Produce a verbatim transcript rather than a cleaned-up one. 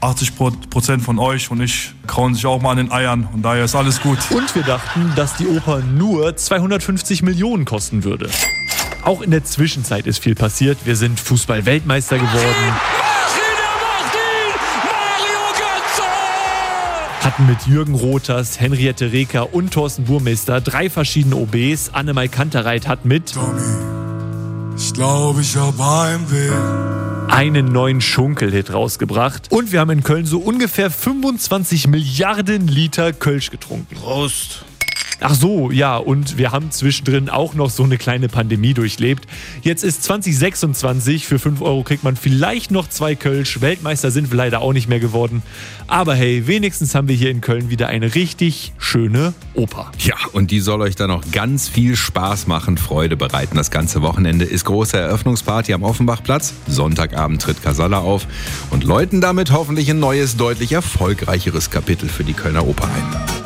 achtzig Prozent von euch und ich krauen sich auch mal an den Eiern und daher ist alles gut. Und wir dachten, dass die Oper nur zweihundertfünfzig Millionen kosten würde. Auch in der Zwischenzeit ist viel passiert. Wir sind Fußball-Weltmeister geworden. Hatten mit Jürgen Rothers, Henriette Reker und Thorsten Burmeister drei verschiedene O Bs. Annemai Kantereit hat mit Tommy, ich glaube, ich habe Heimweh. einen neuen Schunkel-Hit rausgebracht. Und wir haben in Köln so ungefähr fünfundzwanzig Milliarden Liter Kölsch getrunken. Prost. Ach so, ja, und wir haben zwischendrin auch noch so eine kleine Pandemie durchlebt. Jetzt ist zwanzig sechsundzwanzig, für fünf Euro kriegt man vielleicht noch zwei Kölsch. Weltmeister sind wir leider auch nicht mehr geworden. Aber hey, wenigstens haben wir hier in Köln wieder eine richtig schöne Oper. Ja, und die soll euch dann noch ganz viel Spaß machen, Freude bereiten. Das ganze Wochenende ist große Eröffnungsparty am Offenbachplatz. Sonntagabend tritt Casalla auf und läuten damit hoffentlich ein neues, deutlich erfolgreicheres Kapitel für die Kölner Oper ein.